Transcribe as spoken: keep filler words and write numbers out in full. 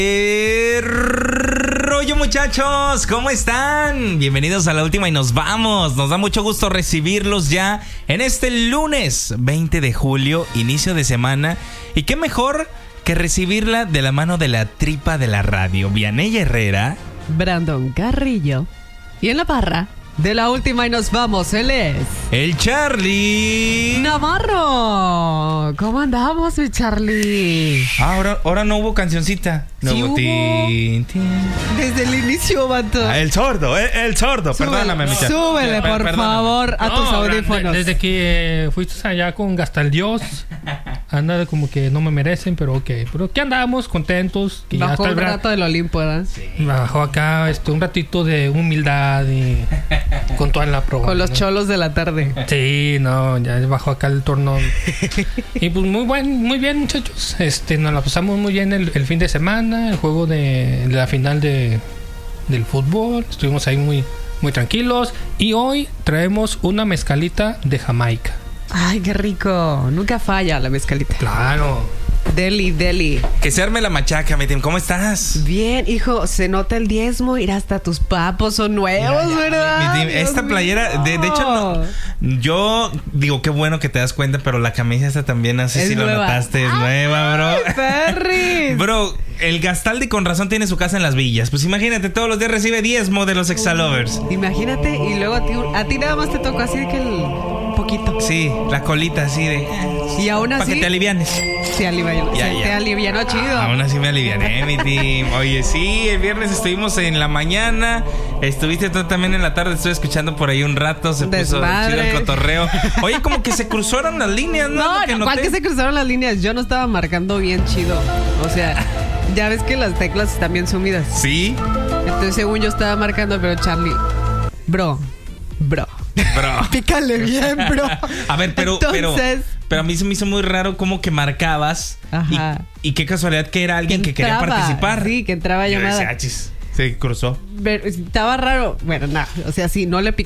Eh, rollo muchachos, ¿cómo están? Bienvenidos a La Última y nos vamos. Nos da mucho gusto recibirlos ya en este lunes veinte de julio, inicio de semana. Y qué mejor que recibirla de la mano de la tripa de la radio, Vianey Herrera, Brandon Carrillo. Y en la barra de La Última y nos vamos, él es el Charlie Navarro. ¿Cómo andamos, mi Charlie? Ah, ahora, ahora no hubo cancioncita. No Sí hubo. hubo. Tin, tin. Desde el inicio, vato. Ah, el sordo, el, el sordo. Súbele, Perdóname, mi Charlie. súbele, Per- por perdóname. favor, a tus No, audífonos. de- desde que eh, fuiste allá con Gastaldios, anda como que no me merecen, pero ok. Pero aquí andamos contentos. Que ya Bajó está el un bra- rato del Olimpo, ¿verdad? Bajó acá este, un ratito de humildad y con toda la prueba. Con los ¿no? cholos de la tarde. Sí, no, ya bajó acá el torno. Y pues muy buen, muy bien, muchachos. Este, nos la pasamos muy bien el, el fin de semana, el juego de, de la final de del fútbol. Estuvimos ahí muy, muy tranquilos. Y hoy traemos una mezcalita de Jamaica. Ay, qué rico. Nunca falla la mezcalita. Claro. Deli, deli. Que se arme la machaca, mi team. ¿Cómo estás? Bien, hijo, se nota el diezmo. Ir hasta tus papos son nuevos, Ya, ya, ¿verdad? mi team, Dios esta mío. playera, de, de hecho, no, yo digo qué bueno que te das cuenta, pero la camisa esta también, no sé Es si lo nueva. notaste, es nueva, bro. ¡Ay, perris! Bro, el Gastaldi con razón tiene su casa en las villas. Pues imagínate, todos los días recibe diezmo de los exalovers. Imagínate, y luego a ti, a ti nada más te tocó así de que el poquito. Sí, la colita así de... Y aún Para así que te alivianes. te alivianó, Ya, se ya. te alivianó chido. Aún así me aliviané, mi team. Oye, sí, el viernes estuvimos en la mañana. Estuviste tú también en la tarde. Estuve escuchando por ahí un rato. Se Desmadre. puso chido el cotorreo. Oye, como que se cruzaron las líneas, ¿no? No, Lo que no, ¿cuál noté. que se cruzaron las líneas? Yo no estaba marcando bien chido. O sea, ya ves que las teclas están bien sumidas. Sí, Entonces, según yo estaba marcando, pero Charlie, bro, bro. bro. Pícale bien, bro. A ver, pero, pero, Entonces, pero a mí se me hizo muy raro cómo que marcabas. Ajá. Y, y qué casualidad que era alguien que, quería entraba, participar. Sí, que entraba Yo llamada. decía, "Ah, chis, se cruzó. Pero estaba raro. Bueno, nada, o sea, sí, no le piqué